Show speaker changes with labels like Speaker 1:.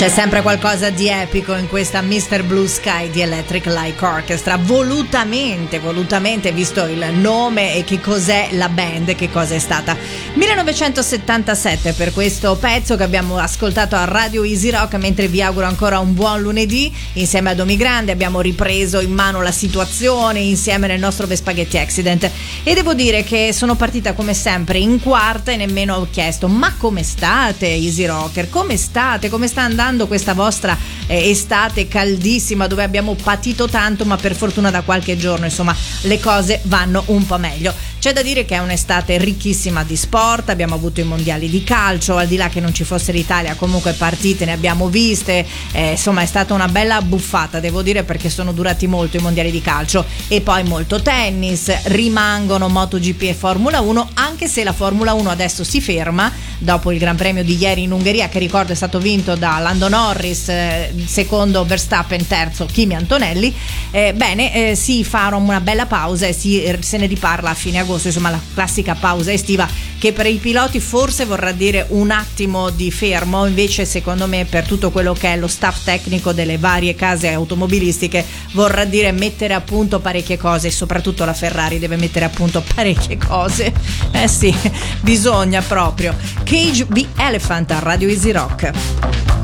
Speaker 1: C'è sempre qualcosa di epico in questa Mr. Blue Sky di Electric Light Orchestra, volutamente, visto il nome e che cos'è la band, che cosa è stata. 1977 per questo pezzo che abbiamo ascoltato a Radio Easy Rock, mentre vi auguro ancora un buon lunedì. Insieme a Domi Grande abbiamo ripreso in mano la situazione insieme nel nostro Spaghetti Accident, e devo dire che sono partita come sempre in quarta e nemmeno ho chiesto: ma come state Easy Rocker? Come state? Come sta andando questa vostra estate caldissima, dove abbiamo patito tanto, ma per fortuna da qualche giorno insomma le cose vanno un po' meglio. C'è da dire che è un'estate ricchissima di sport, abbiamo avuto i mondiali di calcio, al di là che non ci fosse l'Italia, comunque partite ne abbiamo viste, insomma è stata una bella buffata, devo dire, perché sono durati molto i mondiali di calcio. E poi molto tennis, rimangono MotoGP e Formula 1, anche se la Formula 1 adesso si ferma dopo il Gran Premio di ieri in Ungheria, che ricordo è stato vinto da Lando Norris, secondo Verstappen, terzo Kimi Antonelli. Si farà una bella pausa e se ne riparla a fine agosto, insomma la classica pausa estiva, che per i piloti forse vorrà dire un attimo di fermo, invece secondo me per tutto quello che è lo staff tecnico delle varie case automobilistiche vorrà dire mettere a punto parecchie cose, e soprattutto la Ferrari deve mettere a punto parecchie cose. Sì, bisogna proprio. Cage the Elephant a Radio Easy Rock.